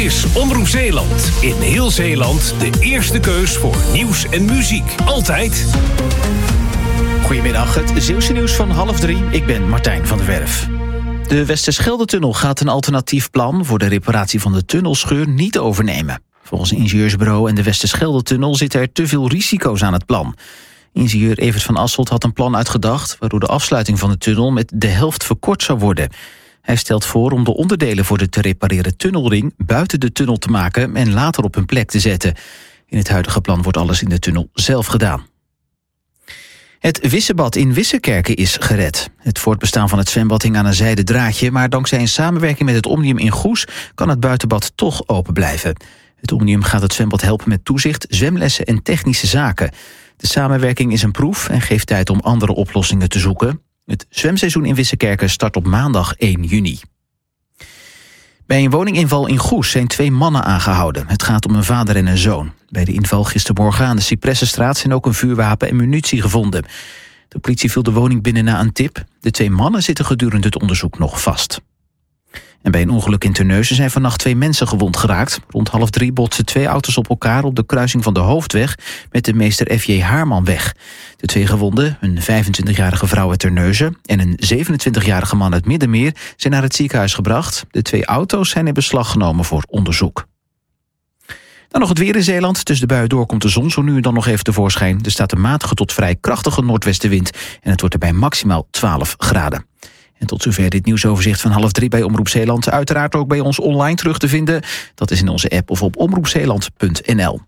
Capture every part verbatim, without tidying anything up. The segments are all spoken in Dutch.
is Omroep Zeeland. In heel Zeeland de eerste keus voor nieuws en muziek. Altijd. Goedemiddag, het Zeeuwse nieuws van half drie. Ik ben Martijn van der Werf. De Westerschelde-tunnel gaat een alternatief plan voor de reparatie van de tunnelscheur niet overnemen. Volgens het ingenieursbureau en de Westerschelde-tunnel zitten er te veel risico's aan het plan. Ingenieur Evert van Asselt had een plan uitgedacht waardoor de afsluiting van de tunnel met de helft verkort zou worden. Hij stelt voor om de onderdelen voor de te repareren tunnelring buiten de tunnel te maken en later op hun plek te zetten. In het huidige plan wordt alles in de tunnel zelf gedaan. Het Wissebad in Wissekerke is gered. Het voortbestaan van het zwembad hing aan een zijden draadje, maar dankzij een samenwerking met het Omnium in Goes kan het buitenbad toch open blijven. Het Omnium gaat het zwembad helpen met toezicht, zwemlessen en technische zaken. De samenwerking is een proef en geeft tijd om andere oplossingen te zoeken. Het zwemseizoen in Wissekerke start op maandag één juni. Bij een woninginval in Goes zijn twee mannen aangehouden. Het gaat om een vader en een zoon. Bij de inval gistermorgen aan de Cypressenstraat zijn ook een vuurwapen en munitie gevonden. De politie viel de woning binnen na een tip. De twee mannen zitten gedurende het onderzoek nog vast. En bij een ongeluk in Terneuzen zijn vannacht twee mensen gewond geraakt. Rond half drie botsen twee auto's op elkaar op de kruising van de Hoofdweg met de meester F J Haarmanweg. De twee gewonden, een vijfentwintigjarige vrouw uit Terneuzen en een zevenentwintigjarige man uit Middenmeer, zijn naar het ziekenhuis gebracht. De twee auto's zijn in beslag genomen voor onderzoek. Dan nog het weer in Zeeland. Tussen de buien door komt de zon zo nu en dan nog even tevoorschijn. Er staat een matige tot vrij krachtige noordwestenwind en het wordt erbij maximaal twaalf graden. En tot zover dit nieuwsoverzicht van half drie bij Omroep Zeeland. Uiteraard ook bij ons online terug te vinden. Dat is in onze app of op omroepzeeland punt n l.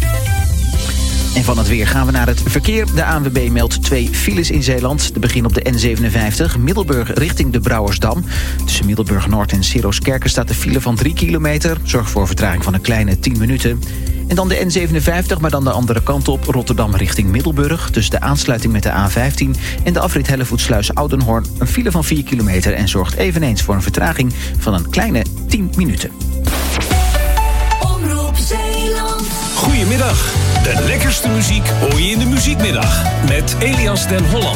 En van het weer gaan we naar het verkeer. De A N W B meldt twee files in Zeeland. De begin op de N zevenenvijftig, Middelburg richting de Brouwersdam. Tussen Middelburg Noord en Sirooskerke staat de file van drie kilometer. Zorgt voor vertraging van een kleine tien minuten. En dan de N zevenenvijftig, maar dan de andere kant op. Rotterdam richting Middelburg. Tussen de aansluiting met de A vijftien en de afrit Hellevoetsluis Oudenhoorn. Een file van vier kilometer en zorgt eveneens voor een vertraging van een kleine tien minuten. Omroep Zeeland. Goedemiddag. De lekkerste muziek hoor je in de muziekmiddag. Met Elias den Holland.